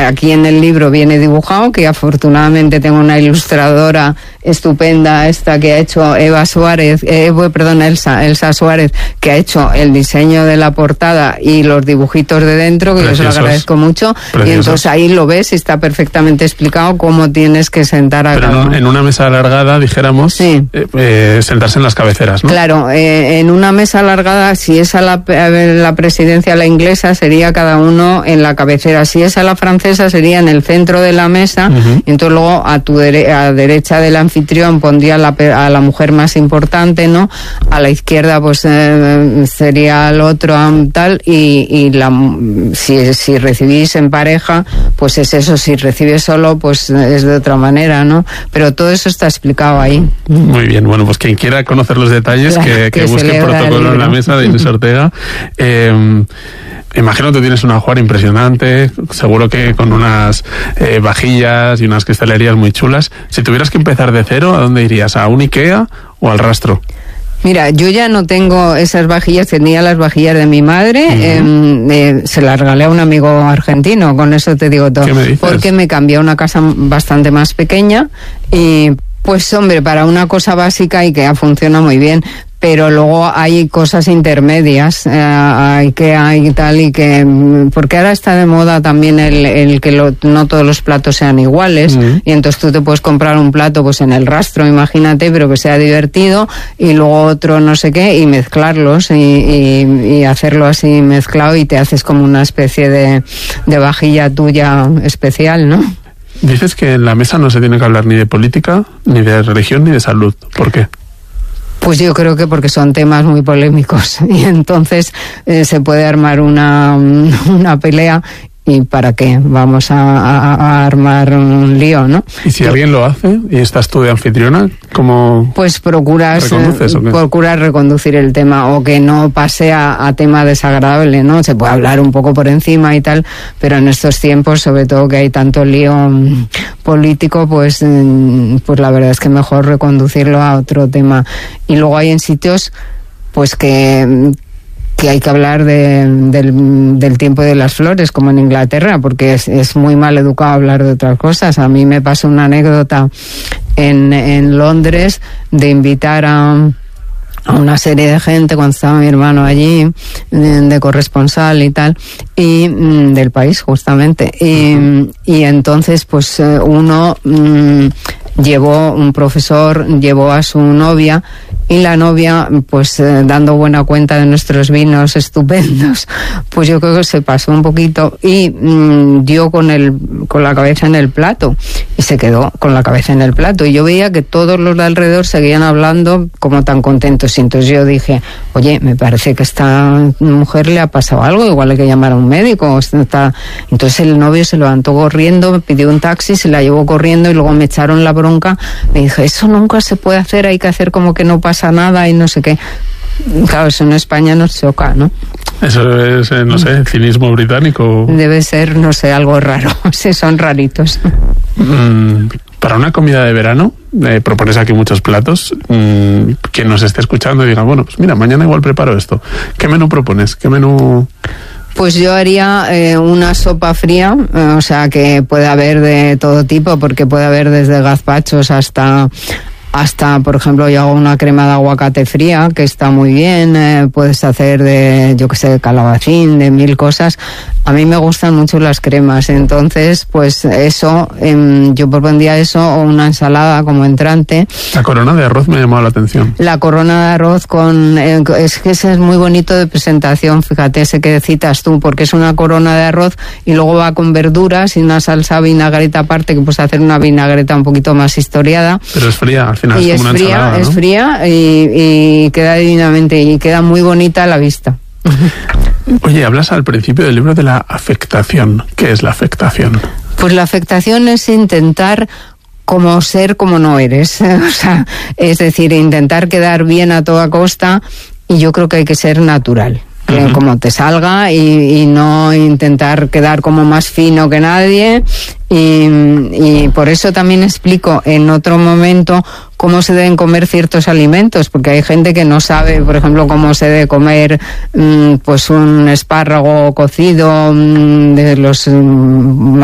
aquí en el libro viene dibujado, que afortunadamente tengo una ilustradora estupenda, esta que ha hecho Elsa Suárez, que ha hecho el diseño de la portada y los dibujitos de dentro, que Preciosos. yo se lo agradezco mucho. Preciosos. Y entonces ahí lo ves y está perfectamente explicado cómo tienes que sentar a Pero cada uno. en una mesa alargada, dijéramos, Sí. sentarse en las cabeceras, ¿no? Claro, en una mesa alargada, si es a la presidencia la inglesa, sería cada uno en la cabecera. Si es a la francesa, sería en el centro de la mesa. Uh-huh. Y entonces luego a derecha del anfitrión pondría a la mujer más importante, ¿no? A la izquierda pues sería el otro tal, y si recibís en pareja, pues es eso. Si recibes solo, pues es de otra manera, ¿no? Pero todo eso está explicado ahí. Muy bien, bueno, pues quien quiera conocer los detalles, Claro, que busque el protocolo en la mesa de Inés Ortega. Imagino que tienes un ajuar impresionante, seguro que con unas vajillas y unas cristalerías muy chulas. Si tuvieras que empezar de cero, ¿a dónde irías? ¿A un IKEA o al rastro? Mira, yo ya no tengo esas vajillas, tenía las vajillas de mi madre, uh-huh. Se las regalé a un amigo argentino, con eso te digo todo. ¿Qué me dices? Porque me cambié a una casa bastante más pequeña y, pues hombre, para una cosa básica IKEA funciona muy bien. Pero luego hay cosas intermedias, que hay tal y que... Porque ahora está de moda también el que no todos los platos sean iguales, uh-huh. Y entonces tú te puedes comprar un plato pues en el rastro, imagínate, pero que sea divertido, y luego otro no sé qué, y mezclarlos, y hacerlo así mezclado, y te haces como una especie de vajilla tuya especial, ¿no? Dices que en la mesa no se tiene que hablar ni de política, ni de religión, ni de salud. ¿Por qué? Pues yo creo que porque son temas muy polémicos y entonces se puede armar una pelea. ¿Y para qué? Vamos a armar un lío, ¿no? Y si alguien lo hace y estás tú de anfitriona, ¿cómo pues procuras reconducir el tema, o que no pase a tema desagradable, ¿no? Se puede hablar un poco por encima y tal, pero en estos tiempos, sobre todo que hay tanto lío político, pues la verdad es que mejor reconducirlo a otro tema. Y luego hay en sitios pues que hay que hablar del tiempo de las flores, como en Inglaterra, porque es muy mal educado hablar de otras cosas. A mí me pasó una anécdota en Londres de invitar a una serie de gente cuando estaba mi hermano allí, de corresponsal y tal, y del país justamente, y entonces pues un profesor llevó a su novia, y la novia, pues dando buena cuenta de nuestros vinos estupendos, pues yo creo que se pasó un poquito y dio con la cabeza en el plato, y se quedó con la cabeza en el plato, y yo veía que todos los de alrededor seguían hablando como tan contentos, y entonces yo dije, oye, me parece que a esta mujer le ha pasado algo, igual hay que llamar a un médico. Entonces el novio se levantó corriendo, me pidió un taxi, se la llevó corriendo, y luego me echaron la bronca. Me dije, eso nunca se puede hacer, hay que hacer como que no pasa nada y no sé qué. Claro, eso en España nos choca, ¿no? Eso es, no sé, cinismo británico. Debe ser, no sé, algo raro. Sí, son raritos. Para una comida de verano, propones aquí muchos platos. Quien nos esté escuchando diga, bueno, pues mira, mañana igual preparo esto. ¿Qué menú propones? ¿Qué menú...? Pues yo haría una sopa fría, o sea, que puede haber de todo tipo, porque puede haber desde gazpachos hasta, por ejemplo, yo hago una crema de aguacate fría, que está muy bien, puedes hacer de calabacín, de mil cosas. A mí me gustan mucho las cremas, entonces, pues eso, yo propondría eso, o una ensalada como entrante. La corona de arroz me ha llamado la atención. La corona de arroz es que ese es muy bonito de presentación, fíjate, ese que citas tú, porque es una corona de arroz y luego va con verduras y una salsa vinagreta aparte, que puedes hacer una vinagreta un poquito más historiada. Pero es fría, al final y es como una ensalada, ¿no? Es fría y queda divinamente, y queda muy bonita a la vista. Oye, hablas al principio del libro de la afectación. ¿Qué es la afectación? Pues la afectación es intentar como ser como no eres, o sea, es decir, intentar quedar bien a toda costa, y yo creo que hay que ser natural. Uh-huh. Como te salga, y no intentar quedar como más fino que nadie, y por eso también explico en otro momento cómo se deben comer ciertos alimentos, porque hay gente que no sabe, por ejemplo, cómo se debe comer pues un espárrago cocido, de los